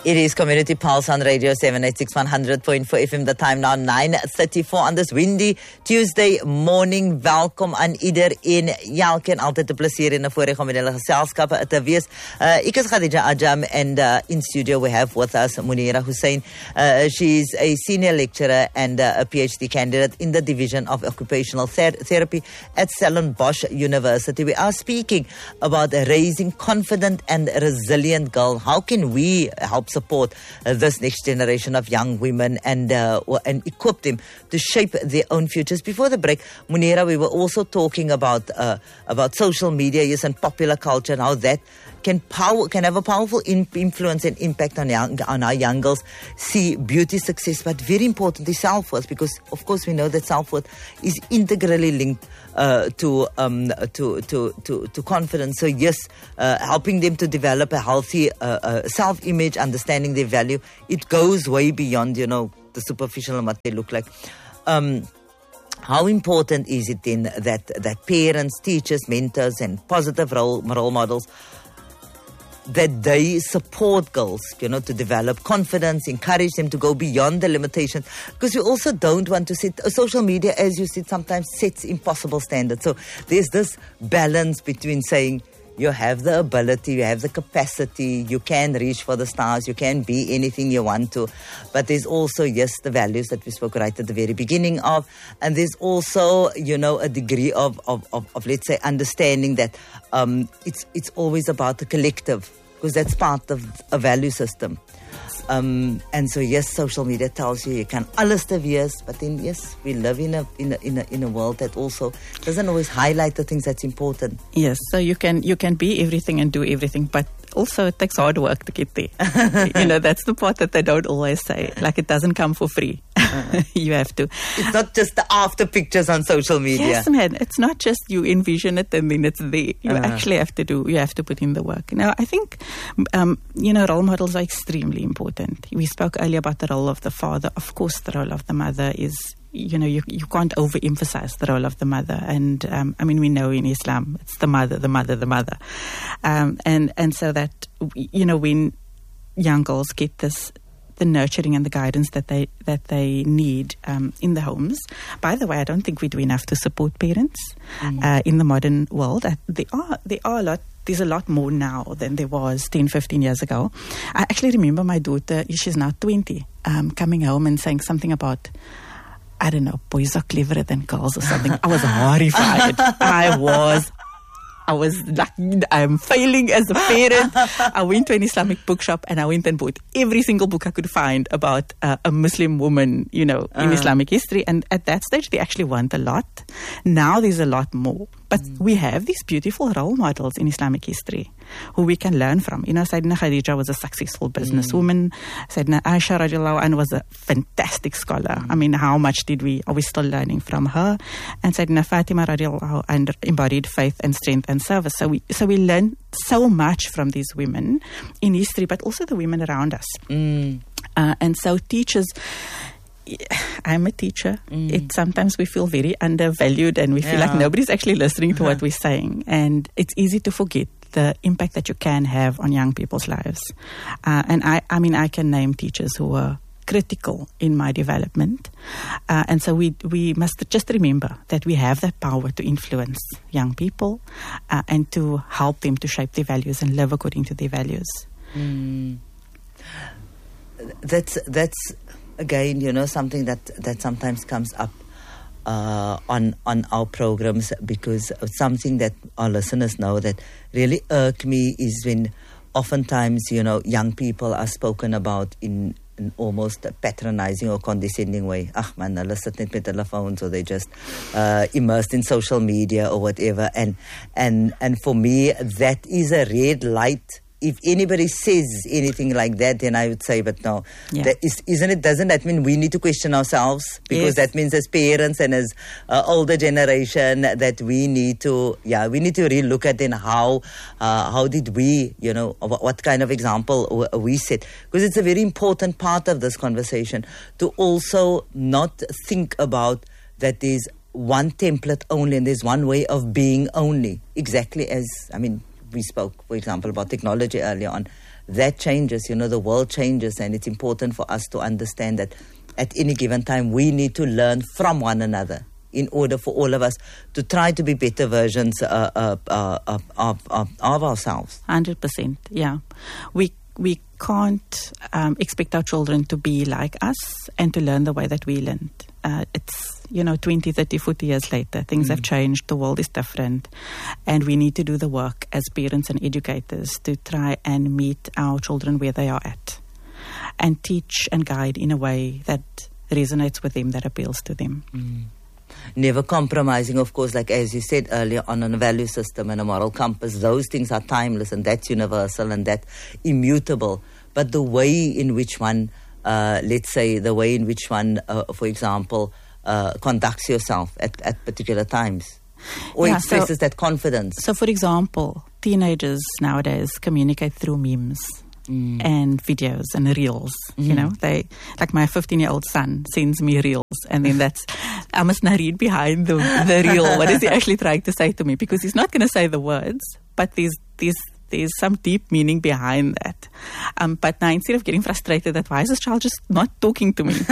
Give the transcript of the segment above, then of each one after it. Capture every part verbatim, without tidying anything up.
It is Community Pulse on Radio seven eighty-six one hundred point four F M. The time now nine thirty-four on this windy Tuesday morning. Welkom aan iedereen. Elkeen altyd 'n plesier en 'n voorreg om in hulle geselskappe te wees. Uh, ek is Khadija Ajam and uh, in studio we have with us Munira Hussein. Uh, she's a senior lecturer and uh, a PhD candidate in the Division of Occupational Ther- Therapy at Stellenbosch University. We are speaking about raising confident and resilient girls. How can we help support uh, this next generation of young women and uh, and equip them to shape their own futures? Before the break, Munira, we were also talking about uh, about social media, yes, and popular culture and how that can power can have a powerful in, influence and impact on young on our young girls see beauty, success, but very importantly self-worth, because of course we know that self-worth is integrally linked uh, to um to to to to confidence. So yes, uh, helping them to develop a healthy uh, uh, self-image, understanding their value, it goes way beyond, you know, the superficial and what they look like. Um, How important is it then that that parents, teachers, mentors, and positive role role models, that they support girls, you know, to develop confidence, encourage them to go beyond the limitations? Because we also don't want to set, uh, social media, as you said, sometimes sets impossible standards. So there's this balance between saying, you have the ability, you have the capacity, you can reach for the stars, you can be anything you want to. But there's also, yes, the values that we spoke right at the very beginning of. And there's also, you know, a degree of, of, of, of let's say, understanding that um, it's it's always about the collective, because that's part of a value system. Um, and so, yes, social media tells you you can alles te wees, but then, yes, we live in a, in a in a in a world that also doesn't always highlight the things that's important. Yes, so you can you can be everything and do everything, but also it takes hard work to get there. You know, that's the part that they don't always say. Like, it doesn't come for free. Uh-huh. You have to. It's not just the after pictures on social media. Yes, man. It's not just you envision it and then it's there. You Uh-huh. actually have to do, you have to put in the work. Now, I think, um, you know, role models are extremely important. We spoke earlier about the role of the father. Of course, the role of the mother is, you know, you you can't overemphasize the role of the mother. And, um, I mean, we know in Islam, it's the mother, the mother, the mother. Um, and, and so that, you know, when young girls get this, the nurturing and the guidance that they that they need um, in the homes. By the way, I don't think we do enough to support parents mm. uh, in the modern world. Uh, there are there are a lot. There's a lot more now than there was ten, fifteen years ago. I actually remember my daughter, she's now twenty, um, coming home and saying something about, I don't know, boys are cleverer than girls or something. I was horrified. I was I was like, I'm failing as a parent. I went to an Islamic bookshop and I went and bought every single book I could find about uh, a Muslim woman, you know, in uh. Islamic history. And at that stage, they actually want a lot. Now there's a lot more. But mm. we have these beautiful role models in Islamic history who we can learn from. You know, Sayyidina Khadija was a successful businesswoman. Mm. Sayyidina Aisha radiallahu anha was a fantastic scholar. Mm. I mean, how much did we, are we still learning from her? And Sayyidina Fatima radiallahu anha embodied faith and strength and service. So we, so we learn so much from these women in history, but also the women around us. Mm. Uh, and so teachers, I'm a teacher. Mm. It sometimes we feel very undervalued and we feel yeah. like nobody's actually listening to uh-huh. what we're saying. And it's easy to forget the impact that you can have on young people's lives. Uh, and I, I mean, I can name teachers who were critical in my development. Uh, and so we we must just remember that we have that power to influence young people uh, and to help them to shape their values and live according to their values. Mm. That's, that's again, you know, something that, that sometimes comes up uh, on on our programs, because something that our listeners know that really irk me is when oftentimes, you know, young people are spoken about in in almost a patronizing or condescending way. Ah man, hulle sit net met hulle phones, or they just uh, immersed in social media or whatever. And and and for me, that is a red light. If anybody says anything like that, then I would say, but no, yeah. that is, isn't it? Doesn't that mean we need to question ourselves? Because yes. that means as parents and as uh, older generation that we need to, yeah, we need to really look at then how, uh, how did we, you know, what kind of example we set? Because it's a very important part of this conversation to also not think about that there's one template only and there's one way of being only. Exactly as, I mean, we spoke, for example, about technology earlier on. that changes, you know, the world changes, and it's important for us to understand that at any given time we need to learn from one another in order for all of us to try to be better versions uh, uh, uh, uh, of, of, of ourselves. one hundred percent, yeah. We we can't um, expect our children to be like us and to learn the way that we learned. Uh, it's, you know, twenty, thirty, forty years later, things mm. have changed, the world is different, and we need to do the work as parents and educators to try and meet our children where they are at and teach and guide in a way that resonates with them, that appeals to them. Mm. Never compromising, of course, like as you said earlier, on a value system and a moral compass. Those things are timeless, and that's universal and that's immutable. But the way in which one, uh, let's say, the way in which one, uh, for example, uh, conducts yourself at, at particular times, or yeah, expresses so, that confidence. So, for example, teenagers nowadays communicate through memes. Mm. And videos and reels, mm. you know, they, like my fifteen year old son sends me reels, and then that's, I must now read behind the, the reel. What is he actually trying to say to me? Because he's not going to say the words, but there's, there's, there's some deep meaning behind that. Um, but now, instead of getting frustrated that why is this child just not talking to me,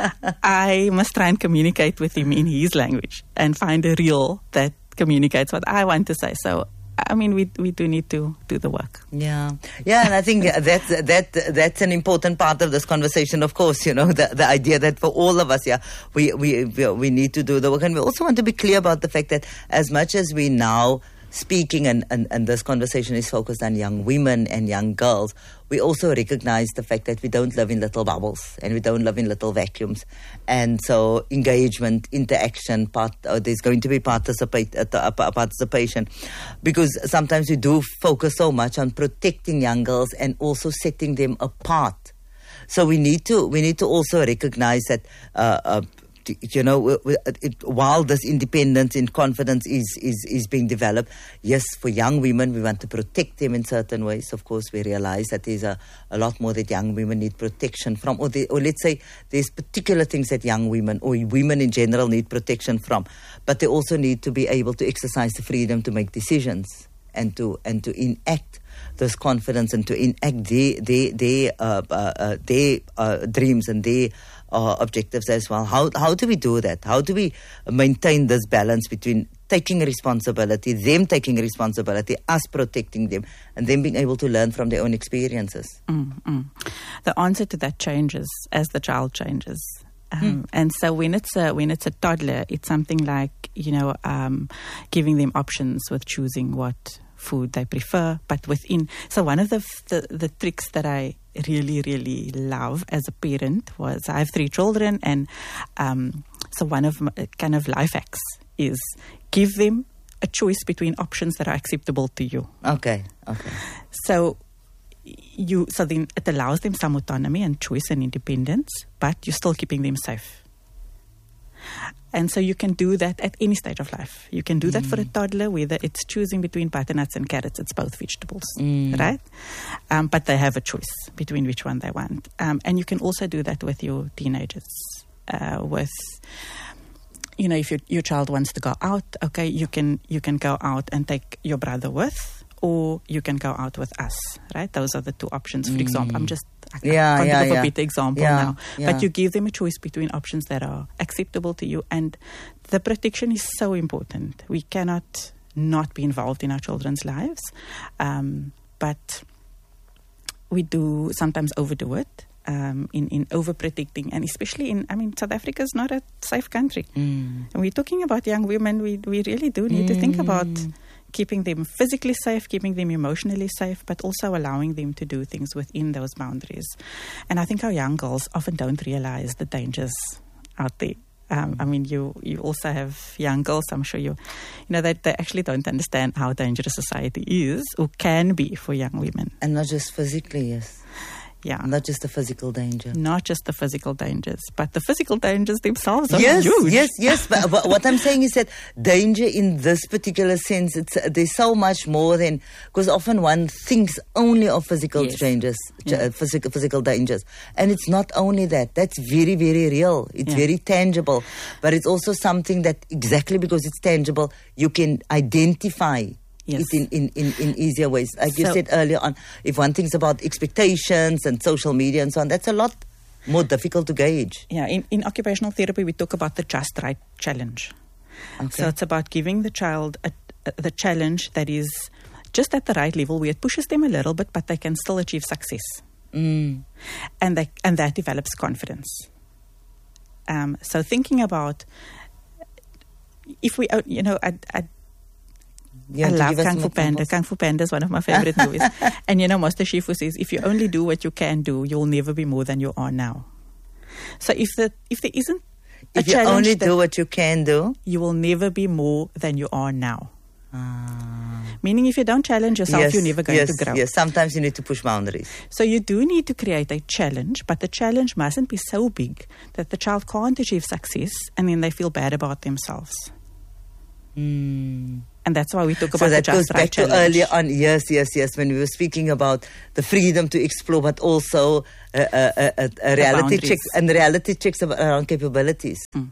I must try and communicate with him in his language and find a reel that communicates what I want to say. So, I mean, we we do need to do the work. Yeah, yeah, and I think that's that that's an important part of this conversation. Of course, you know, the the idea that for all of us, yeah, we we we need to do the work, and we also want to be clear about the fact that as much as we now speaking and, and, and this conversation is focused on young women and young girls, we also recognize the fact that we don't live in little bubbles and we don't live in little vacuums. And so engagement, interaction, part, uh, there's going to be participate, uh, uh, participation, because sometimes we do focus so much on protecting young girls and also setting them apart. So we need to we need to also recognize that uh, uh, you know, it, while this independence and confidence is, is, is being developed, yes, for young women, we want to protect them in certain ways. Of course, we realize that there's a, a lot more that young women need protection from, or, they, or let's say there's particular things that young women or women in general need protection from, but they also need to be able to exercise the freedom to make decisions and to and to enact this confidence and to enact their, their, their, uh, uh, uh, their uh, dreams and their Uh, objectives as well. How how do we do that? How do we maintain this balance between taking responsibility, them taking responsibility, us protecting them, and them being able to learn from their own experiences? Mm-hmm. The answer to that changes as the child changes. Um, mm. And so when it's a when it's a toddler, it's something like, you know, um, giving them options with choosing what food they prefer, but within. So one of the, the the tricks that I really really love as a parent was, I have three children, and um, so one of my kind of life hacks is give them a choice between options that are acceptable to you. Okay, okay. So you so then it allows them some autonomy and choice and independence, but you're still keeping them safe. And so you can do that at any stage of life. You can do that mm. for a toddler, whether it's choosing between butternuts and carrots. It's both vegetables, mm. right? Um, but they have a choice between which one they want. Um, and you can also do that with your teenagers. Uh, with, you know, if your your child wants to go out, okay, you can you can go out and take your brother with, or you can go out with us, right? Those are the two options. For mm. example, I'm just I yeah, can't yeah, think of yeah. a better example yeah, now. Yeah. But you give them a choice between options that are acceptable to you. And the protection is so important. We cannot not be involved in our children's lives. Um, but we do sometimes overdo it um, in, in overprotecting. And especially in, I mean, South Africa is not a safe country. Mm. And we're talking about young women. We, we really do need mm. to think about keeping them physically safe, keeping them emotionally safe, but also allowing them to do things within those boundaries. And I think our young girls often don't realize the dangers out there. Um, I mean, you you also have young girls, I'm sure you, you know, that they, they actually don't understand how dangerous society is or can be for young women. And not just physically, yes. Yeah. Not just the physical danger. Not just the physical dangers, but the physical dangers themselves are yes, huge. Yes, yes, but, but what I'm saying is that danger in this particular sense, it's uh, there's so much more than, because often one thinks only of physical yes. dangers, yeah. uh, physical, physical dangers. And it's not only that, that's very, very real. It's yeah. very tangible. But it's also something that exactly because it's tangible, you can identify Yes. it in, in, in, in easier ways. Like you So- said earlier on, if one thinks about expectations and social media and so on, that's a lot more difficult to gauge. Yeah, in, in occupational therapy, we talk about the just right challenge. Okay. So it's about giving the child a, a, the challenge that is just at the right level where it pushes them a little bit, but they can still achieve success. Mm. And, they, and that develops confidence. Um, so thinking about, if we, uh, you know, I, I, Yeah, I to love give us Kung some Fu Panda. examples. Kung Fu Panda is one of my favorite movies. And you know, Master Shifu says, if you only do what you can do, you'll never be more than you are now. So if the if there isn't a If you challenge only that do what you can do, you will never be more than you are now. ah, Meaning if you don't challenge yourself, yes, you're never going yes, to grow. yes. Sometimes you need to push boundaries. So you do need to create a challenge, but the challenge mustn't be so big that the child can't achieve success and then they feel bad about themselves. Mm. And that's why we talk So about that the goes just right back to challenge. earlier on. Yes, yes, yes. When we were speaking about the freedom to explore, but also a, a, a, a reality boundaries. checks and reality checks ab- around capabilities. Mm.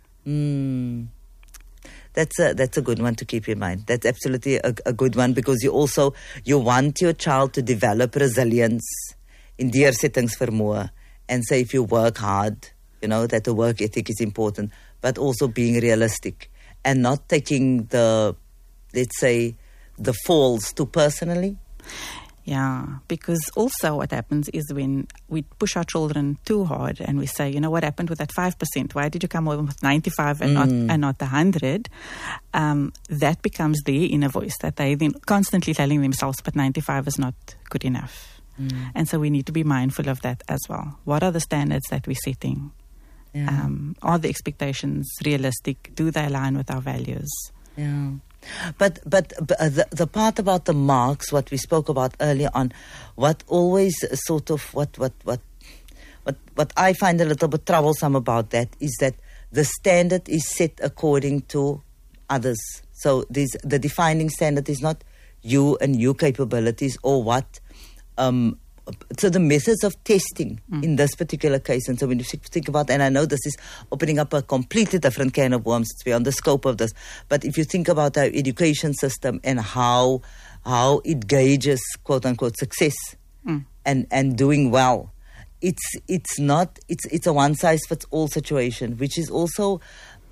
Mm. That's a that's a good one to keep in mind. That's absolutely a, a good one, because you also you want your child to develop resilience in deursettings vermoë, and say if you work hard, you know that the work ethic is important, but also being realistic and not taking the, let's say, the falls too personally. Yeah, because also what happens is when we push our children too hard and we say, you know, what happened with that five percent? Why did you come home with ninety-five and, Mm. not, and not one hundred? Um, that becomes their inner voice that they then constantly telling themselves, but ninety-five is not good enough. Mm. And so we need to be mindful of that as well. What are the standards that we're setting? Yeah. Um, are the expectations realistic? Do they align with our values? Yeah. But but, but uh, the, the part about the marks, what we spoke about earlier on, what always sort of what what what what what I find a little bit troublesome about that is that the standard is set according to others. So this the defining standard is not you and your capabilities or what. Um, so the methods of testing mm. in this particular case, and so when you think about, and I know this is opening up a completely different can of worms, it's beyond the scope of this, but if you think about our education system and how how it gauges quote unquote success mm. and and doing well, it's it's not it's it's a one size fits all situation, which is also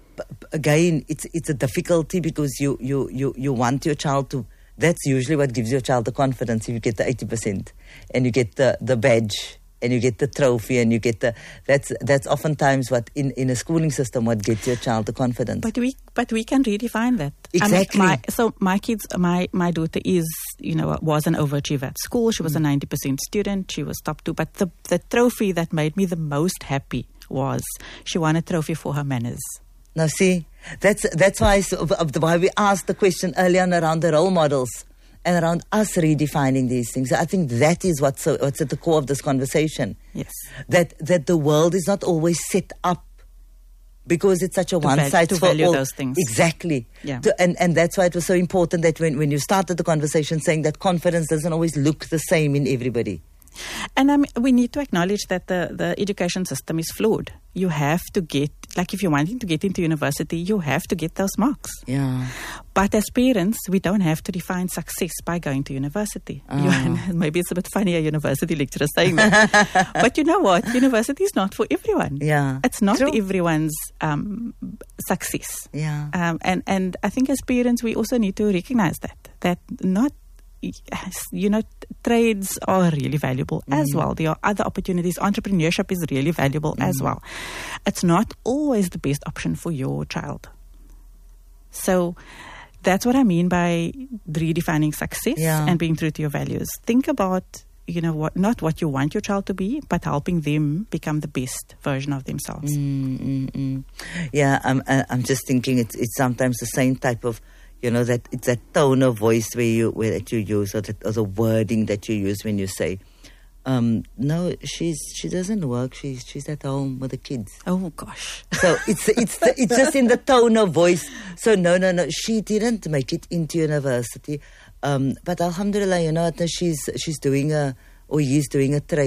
again it's it's a difficulty, because you you you you want your child to. That's usually what gives your child the confidence. If you get the eighty percent and you get the, the badge and you get the trophy and you get the, that's that's oftentimes what in, in a schooling system what gets your child the confidence. But we but we can redefine that. Exactly. I mean, my, so my kids, my my daughter is, you know, was an overachiever at school. She was mm. a ninety percent student. She was top two. But the the trophy that made me the most happy was she won a trophy for her manners. Now, see, that's that's why so, why we asked the question earlier on around the role models and around us redefining these things. I think that is what's so, what's at the core of this conversation. Yes, that that the world is not always set up because it's such a one size to for value all. those things. Exactly. Yeah. To, and and that's why it was so important that when when you started the conversation saying that confidence doesn't always look the same in everybody. And um, we need to acknowledge that the, the education system is flawed. You have to get, like if you're wanting to get into university, you have to get those marks. Yeah. But as parents, we don't have to define success by going to university. Oh. You, maybe it's a bit funny a university lecturer saying that. But you know what? University is not for everyone. Yeah. It's not True. everyone's um, success. Yeah. Um, and, and I think as parents, we also need to recognize that, that not you know, trades are really valuable mm. as well. There are other opportunities. Entrepreneurship is really valuable mm. as well. It's not always the best option for your child. So that's what I mean by redefining success yeah. and being true to your values. Think about, you know, what not what you want your child to be, but helping them become the best version of themselves. Mm, mm, mm. Yeah, I'm, I'm just thinking it's it's sometimes the same type of, you know, that it's that tone of voice where you where that you use, or, that, or the wording that you use when you say, um, "No, she's she doesn't work. She's she's at home with the kids." Oh gosh! So it's it's the, it's just in the tone of voice. So no, no, no. She didn't make it into university, um, but Alhamdulillah, you know, she's she's doing a or he's doing a trade.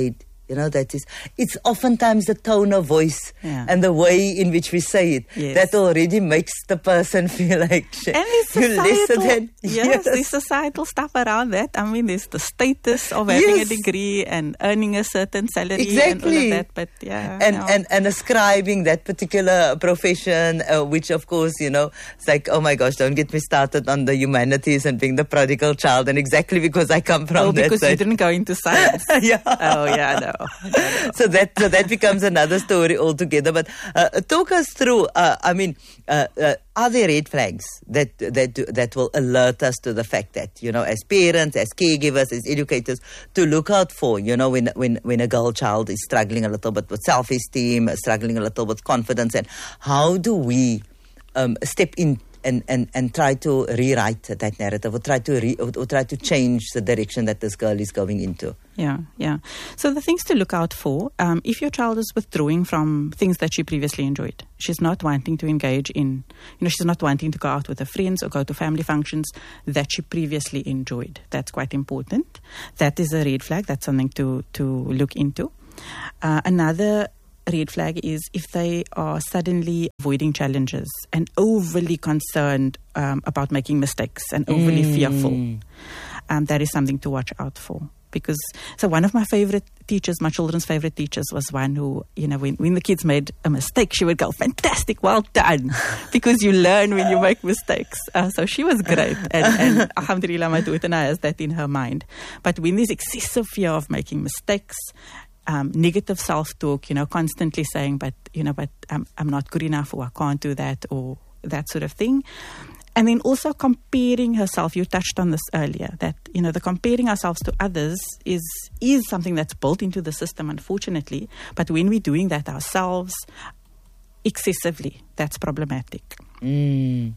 You know, that is, it's oftentimes the tone of voice Yeah. and the way in which we say it Yes. that already makes the person feel like shit. And there's You listen societal, and- yes, yes. there's societal stuff around that. I mean, there's the status of having Yes. a degree and earning a certain salary and all Exactly. of that. But yeah, and, no. and and ascribing that particular profession, uh, which of course, you know, it's like, oh my gosh, don't get me started on the humanities and being the prodigal child, and exactly because I come from oh, that because you side. didn't go into science. Yeah. Oh yeah, no. no, no. So that so that becomes another story altogether. But uh, talk us through. Uh, I mean, uh, uh, are there red flags that that do- that will alert us to the fact that, you know, as parents, as caregivers, as educators, to look out for, you know, when when when a girl child is struggling a little bit with self-esteem, struggling a little with confidence, and how do we um, step in and, and, and try to rewrite that narrative, or try to re, or, or try to change the direction that this girl is going into? Yeah, yeah. So the things to look out for, um, if your child is withdrawing from things that she previously enjoyed, she's not wanting to engage in, you know, she's not wanting to go out with her friends or go to family functions that she previously enjoyed. That's quite important. That is a red flag. That's something to, to look into. Uh, another red flag is if they are suddenly avoiding challenges and overly concerned um, about making mistakes and overly Mm. fearful. Um, that is something to watch out for. Because, so one of my favorite teachers, my children's favorite teachers, was one who, you know, when, when the kids made a mistake, she would go, fantastic, well done. Because you learn when you make mistakes. Uh, so she was great. And, and alhamdulillah, my daughter now has that in her mind. But when there's excessive fear of making mistakes, um, negative self-talk, you know, constantly saying, but, you know, but I'm, I'm not good enough, or I can't do that, or that sort of thing. And then also comparing herself. You touched on this earlier, that, you know, the comparing ourselves to others is is something that's built into the system, unfortunately. But when we're doing that ourselves excessively, that's problematic. Mm.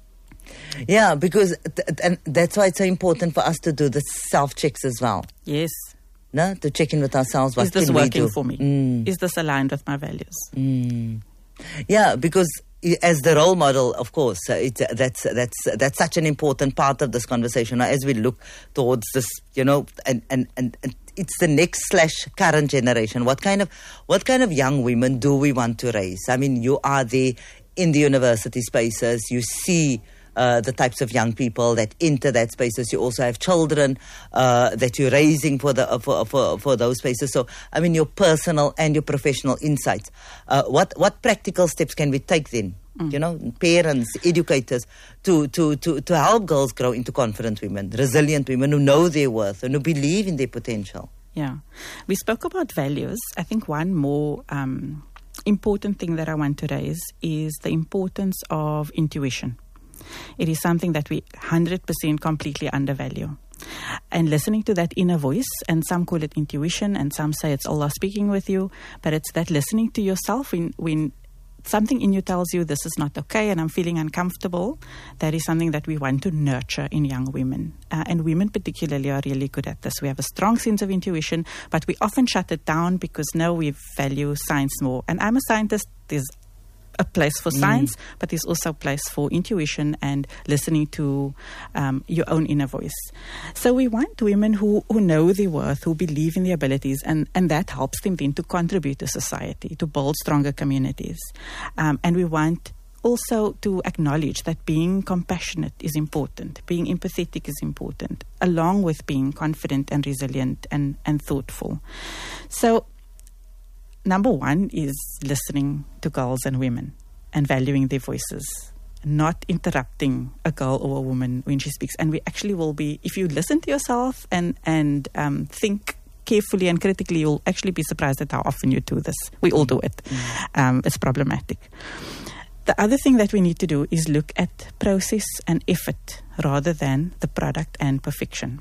Yeah, because th- and that's why it's so important for us to do the self-checks as well. Yes. No, to check in with ourselves. What Is this can we working do? for me? Mm. Is this aligned with my values? Mm. Yeah, because i- as the role model, of course, uh, it, uh, that's that's that's such an important part of this conversation. Now, as we look towards this, you know, and, and, and, and it's the next slash current generation. What kind of what kind of young women do we want to raise? I mean, you are there in the university spaces. You see uh, the types of young people that enter that spaces. You also have children uh, that you're raising for the uh, for, for for those spaces. So, I mean, your personal and your professional insights. Uh, what what practical steps can we take then? Mm. You know, parents, educators, to, to, to, to help girls grow into confident women, resilient women who know their worth and who believe in their potential. Yeah. We spoke about values. I think one more um, important thing that I want to raise is the importance of intuition. It is something that we one hundred percent completely undervalue. And listening to that inner voice, and some call it intuition, and some say it's Allah speaking with you, but it's that listening to yourself when, when something in you tells you this is not okay and I'm feeling uncomfortable. That is something that we want to nurture in young women. Uh, and women particularly are really good at this. We have a strong sense of intuition, but we often shut it down because now we value science more. And I'm a scientist. There's a place for science, mm. but there's also a place for intuition and listening to um, your own inner voice. So we want women who, who know their worth, who believe in their abilities, and, and that helps them then to contribute to society, to build stronger communities. Um, and we want also to acknowledge that being compassionate is important, being empathetic is important, along with being confident and resilient and, and thoughtful. So number one is listening to girls and women and valuing their voices, not interrupting a girl or a woman when she speaks. And we actually will be, if you listen to yourself and, and um, think carefully and critically, you'll actually be surprised at how often you do this. We all do it. Mm. Um, it's problematic. The other thing that we need to do is look at process and effort rather than the product and perfection.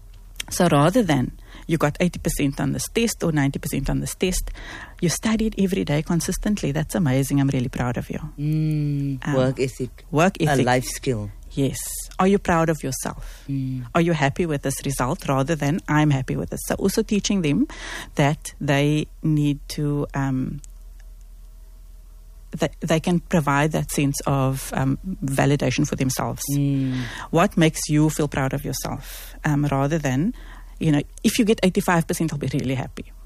So rather than you got eighty percent on this test or ninety percent on this test, you studied every day consistently. That's amazing. I'm really proud of you. Mm, um, work ethic. Work ethic. A life skill. Yes. Are you proud of yourself? Mm. Are you happy with this result rather than I'm happy with this? So also teaching them that they need to... Um, that they can provide that sense of um, validation for themselves. Mm. What makes you feel proud of yourself? Um, rather than, you know, if you get eighty-five percent, I'll be really happy.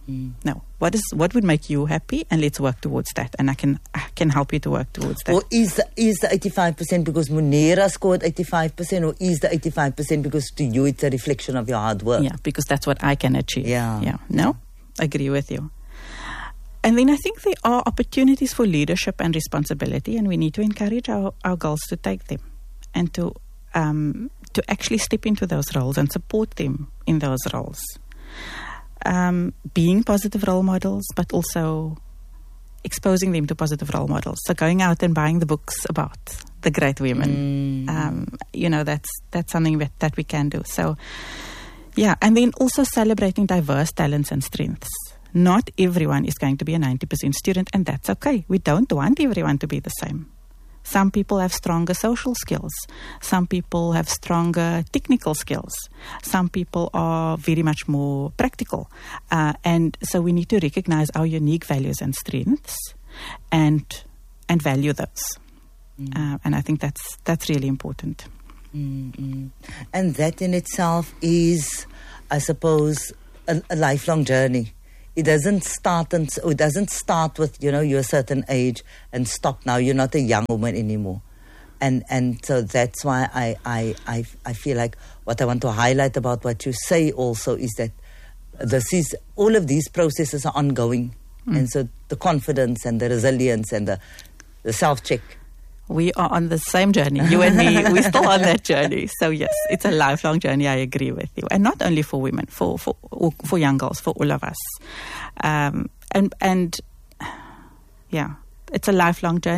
Mm. No. What is what would make you happy, and let's work towards that. And I can I can help you to work towards that. Or is the, is the eighty-five percent because Munira scored eighty-five percent, or is the eighty-five percent because to you it's a reflection of your hard work? Yeah, because that's what I can achieve. Yeah. Yeah. No, agree with you. And then I think there are opportunities for leadership and responsibility, and we need to encourage our, our girls to take them and to um, to actually step into those roles and support them in those roles. Um, being positive role models, but also exposing them to positive role models. So going out and buying the books about the great women, mm. um, you know, that's that's something that, that we can do. So, yeah, and then also celebrating diverse talents and strengths. Not everyone is going to be a ninety percent student, and that's okay. We don't want everyone to be the same. Some people have stronger social skills. Some people have stronger technical skills. Some people are very much more practical. Uh, and so we need to recognize our unique values and strengths and and value those. Mm. Uh, and I think that's that's really important. Mm-hmm. And that in itself is, I suppose, a, a lifelong journey. It doesn't start and it doesn't start with, you know, you're a certain age and stop now. You're not a young woman anymore. And and so that's why I, I, I, I feel like what I want to highlight about what you say also is that this is, all of these processes are ongoing. Mm. And so the confidence and the resilience and the, the self-check. We are on the same journey. You and me, we're still on that journey. So yes, it's a lifelong journey. I agree with you. And not only for women, for for, for young girls, for all of us. Um, and, and yeah, it's a lifelong journey.